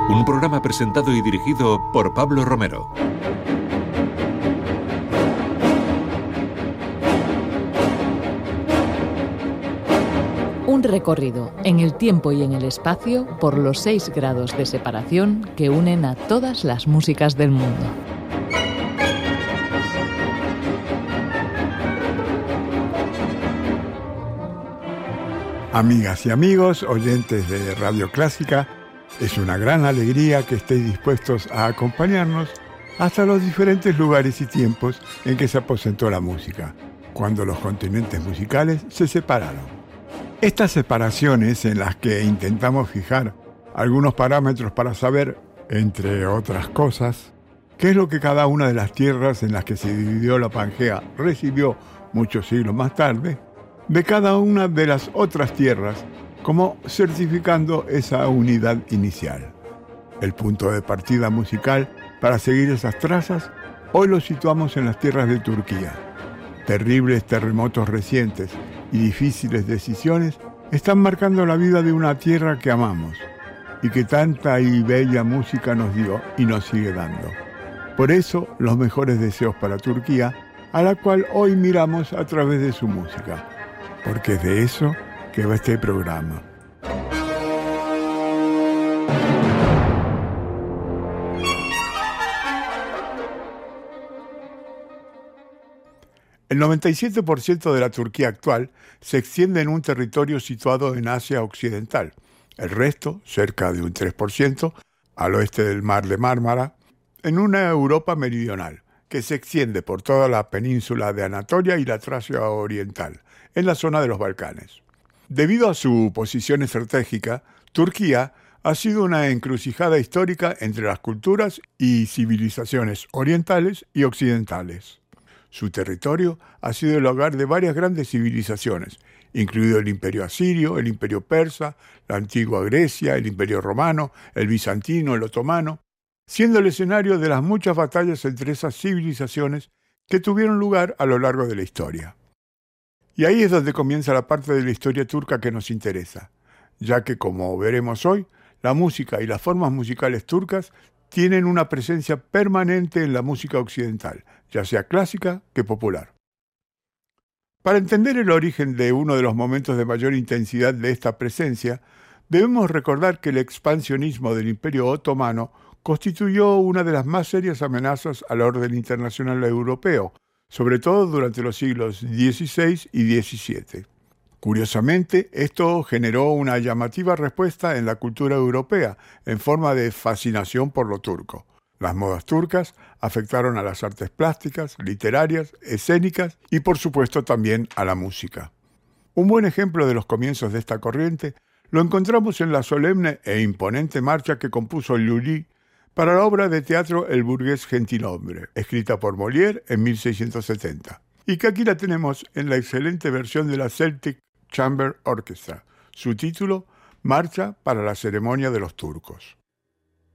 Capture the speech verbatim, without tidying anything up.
Un programa presentado y dirigido por Pablo Romero. Un recorrido en el tiempo y en el espacio por los seis grados de separación que unen a todas las músicas del mundo. Amigas y amigos, oyentes de Radio Clásica, es una gran alegría que estéis dispuestos a acompañarnos hasta los diferentes lugares y tiempos en que se aposentó la música, cuando los continentes musicales se separaron. Estas separaciones en las que intentamos fijar algunos parámetros para saber, entre otras cosas, qué es lo que cada una de las tierras en las que se dividió la Pangea recibió muchos siglos más tarde, de cada una de las otras tierras, como certificando esa unidad inicial. El punto de partida musical para seguir esas trazas hoy lo situamos en las tierras de Turquía. Terribles terremotos recientes y difíciles decisiones están marcando la vida de una tierra que amamos y que tanta y bella música nos dio y nos sigue dando. Por eso, los mejores deseos para Turquía, a la cual hoy miramos a través de su música, porque es de eso que va este programa. El noventa y siete por ciento de la Turquía actual se extiende en un territorio situado en Asia Occidental. El resto, cerca de un tres por ciento, al oeste del Mar de Mármara, en una Europa meridional, que se extiende por toda la península de Anatolia y la Tracia oriental, en la zona de los Balcanes. Debido a su posición estratégica, Turquía ha sido una encrucijada histórica entre las culturas y civilizaciones orientales y occidentales. Su territorio ha sido el hogar de varias grandes civilizaciones, incluido el Imperio Asirio, el Imperio Persa, la antigua Grecia, el Imperio Romano, el Bizantino, el Otomano, siendo el escenario de las muchas batallas entre esas civilizaciones que tuvieron lugar a lo largo de la historia. Y ahí es donde comienza la parte de la historia turca que nos interesa, ya que, como veremos hoy, la música y las formas musicales turcas tienen una presencia permanente en la música occidental, ya sea clásica que popular. Para entender el origen de uno de los momentos de mayor intensidad de esta presencia, debemos recordar que el expansionismo del Imperio Otomano constituyó una de las más serias amenazas al orden internacional europeo, sobre todo durante los siglos dieciséis y diecisiete. Curiosamente, esto generó una llamativa respuesta en la cultura europea, en forma de fascinación por lo turco. Las modas turcas afectaron a las artes plásticas, literarias, escénicas y, por supuesto, también a la música. Un buen ejemplo de los comienzos de esta corriente lo encontramos en la solemne e imponente marcha que compuso Lully para la obra de teatro El burgués gentilhombre, escrita por Molière en mil seiscientos setenta, y que aquí la tenemos en la excelente versión de la Celtic Chamber Orchestra. Su título, Marcha para la ceremonia de los turcos.